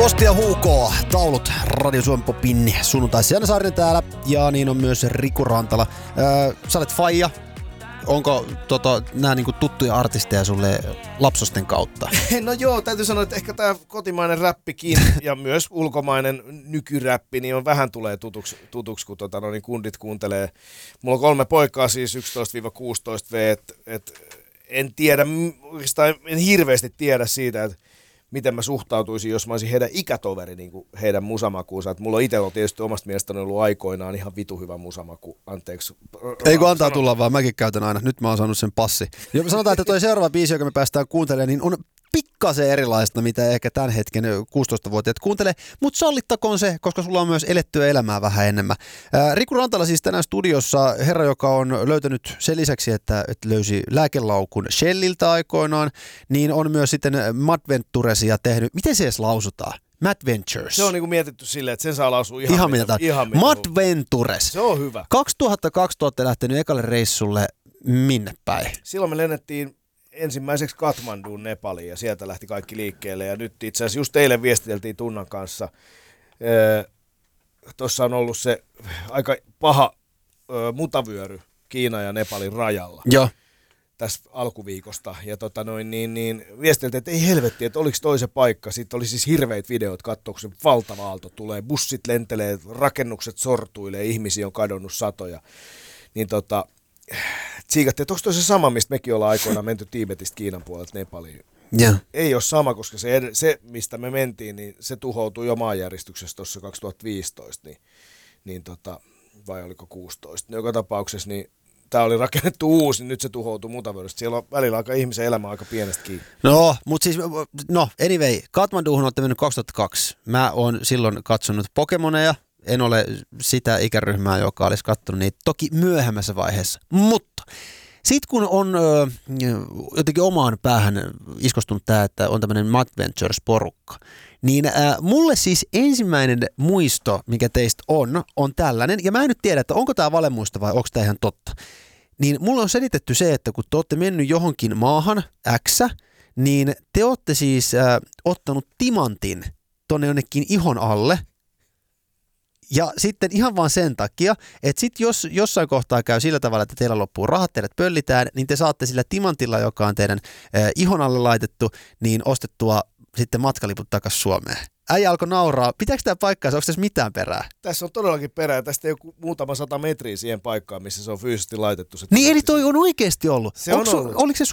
Kosti ja Huuko, taulut Radio Suomen Popin sunnuntaisi. Janne Saarinen täällä ja niin on myös Riku Rantala. Sä olet faija. Onko nämä niinku tuttuja artisteja sulle lapsosten kautta? No joo, täytyy sanoa, että ehkä tämä kotimainen räppikin ja myös ulkomainen nykyräppi niin on vähän tulee tutuksi kun niin kundit kuuntelee. Mulla on 3 poikaa, siis 11-16 en tiedä, oikeastaan en hirveästi tiedä siitä, että miten mä suhtautuisin, jos mä olisin heidän ikätoveri niin kuin heidän musamakuunsa. Et mulla on itsellä tietysti omasta mielestäni ollut aikoinaan ihan vitu hyvä musamaku. Anteeksi. Ei kun antaa tulla vaan, mäkin käytän aina. Nyt mä oon saanut sen passi. Ja sanotaan, että toi seuraava biisi, joka me päästään kuuntelemaan, niin on pikkasen erilaista, mitä ehkä tämän hetken 16-vuotiaat kuuntelee, mutta sallittakoon se, koska sulla on myös elettyä elämää vähän enemmän. Riku Rantala siis tänään studiossa, herra, joka on löytänyt sen lisäksi, että löysi lääkelaukun Shelliltä aikoinaan, niin on myös sitten Madventuresia tehnyt. Miten se edes lausutaan? Madventures. Se on niinku mietitty silleen, että sen saa lausua ihan mitä. Madventures. Se on hyvä. 2002 olette lähtenyt ekalle reissulle minne päin? Silloin me lennettiin ensimmäiseksi Kathmanduun Nepaliin ja sieltä lähti kaikki liikkeelle ja nyt itse asiassa just eilen viestiteltiin Tunnan kanssa. Tuossa on ollut se aika paha mutavyöry Kiinan ja Nepalin rajalla. Joo. Tässä alkuviikosta ja viesteltiin, että ei helvetti, että oliko toi se paikka. Sitten oli siis hirveät videot katsoa, kun se valtava aalto tulee, bussit lentelee, rakennukset sortuilee, ihmisiä on kadonnut satoja. Niin tsiikattiin, että onko toi se sama, mistä mekin ollaan aikoinaan menty Tiibetistä Kiinan puolelta Nepaliin. Yeah. Ei ole sama, koska se, mistä me mentiin, niin se tuhoutui jo maanjäristyksessä tuossa 2015, vai oliko 16. Joka tapauksessa niin tämä oli rakennettu uusi, niin nyt se tuhoutui mutavyörystä. Siellä on välillä aika ihmisen elämä aika pienestä kiinni. Anyway, Kathmanduuhun olette mennyt 2002. Mä oon silloin katsonut Pokemoneja. En ole sitä ikäryhmää, joka olisi katsonut niitä toki myöhemmässä vaiheessa. Mutta sitten kun on jotenkin omaan päähän iskostunut tämä, että on tämmöinen Madventures-porukka, niin mulle siis ensimmäinen muisto, mikä teistä on tällainen, ja mä en nyt tiedä, että onko tämä valemuisto vai onko tämä ihan totta. Niin mulle on selitetty se, että kun te olette mennyt johonkin maahan X, niin te olette siis ottanut timantin tonne jonnekin ihon alle. Ja sitten ihan vaan sen takia, että sitten jos jossain kohtaa käy sillä tavalla, että teillä loppuu rahat, teidät pöllitään, niin te saatte sillä timantilla, joka on teidän ihon alle laitettu, niin ostettua sitten matkaliput takaisin Suomeen. Äijä alkoi nauraa. Pitääkö tämä paikkaansa? Onko tässä mitään perää? Tässä on todellakin perää. Tästä ei ole muutama 100 metriä siihen paikkaan, missä se on fyysisesti laitettu. Niin eli toi on oikeasti ollut. Se on ollut. Oliko se